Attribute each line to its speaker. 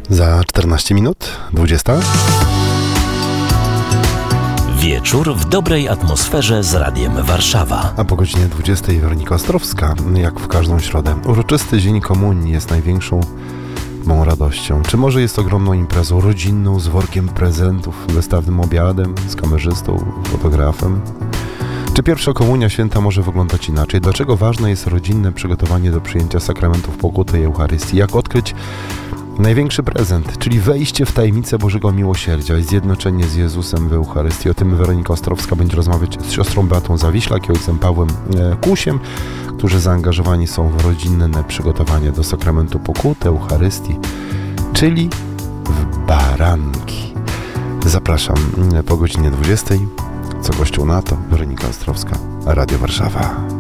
Speaker 1: Za 14 minut, 20.
Speaker 2: Wieczór w dobrej atmosferze z Radiem Warszawa.
Speaker 1: A po godzinie 20 Weronika Ostrowska, jak w każdą środę. Uroczysty Dzień Komunii jest największą mą radością. Czy może jest ogromną imprezą rodzinną z workiem prezentów, wystawnym obiadem, z kamerzystą, fotografem? Czy pierwsza komunia święta może wyglądać inaczej? Dlaczego ważne jest rodzinne przygotowanie do przyjęcia sakramentów pokuty i Eucharystii? Jak odkryć największy prezent, czyli wejście w tajemnicę Bożego Miłosierdzia i zjednoczenie z Jezusem w Eucharystii? O tym Weronika Ostrowska będzie rozmawiać z siostrą Beatą Zawiślak i ojcem Pawłem Kusiem, którzy zaangażowani są w rodzinne przygotowanie do sakramentu pokuty, Eucharystii, czyli w baranki. Zapraszam po godzinie 20. Co Kościół na to? Weronika Ostrowska, Radio Warszawa.